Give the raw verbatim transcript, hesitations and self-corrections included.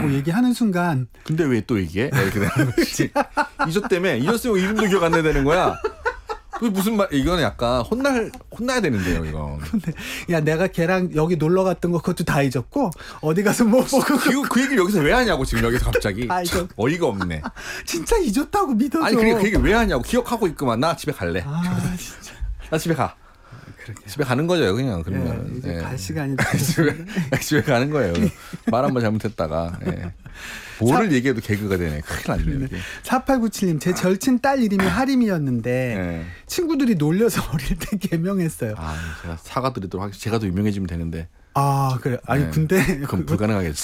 라고 얘기하는 순간. 근데 왜 또 이게? 이렇게 되는 거지. 잊었다며. 잊었으면 이름도 기억 안 나야 되는 거야. 그 무슨 말, 이거는 약간 혼날, 혼나야 되는데요, 이거. 근데, 야, 내가 걔랑 여기 놀러 갔던 거 그것도 다 잊었고, 어디 가서 뭐, 뭐, 그, 그, 그 얘기를 여기서 왜 하냐고, 지금 여기서 갑자기. 아, 이거. 어이가 없네. 진짜 잊었다고 믿어줘. 아니, 그게 그 얘기 왜 하냐고. 기억하고 있구만. 나 집에 갈래. 아, 진짜. 나 집에 가. 그러게. 집에 가는 거죠, 그냥. 그러면. 예, 이제 예. 갈 시간이 집에, 집에 가는 거예요. 말 한 번 잘못했다가. 예. 뭐를 사, 얘기해도 개그가 되네. 큰일 났네. 이게. 사팔구칠 님, 제 절친 딸 이름이 하림이었는데 예. 친구들이 놀려서 어릴 때 개명했어요. 아, 제가 사과드리도록 하겠습니다. 제가 더 유명해지면 되는데. 아, 그래. 아니, 네. 근데. 그건 불가능하겠지.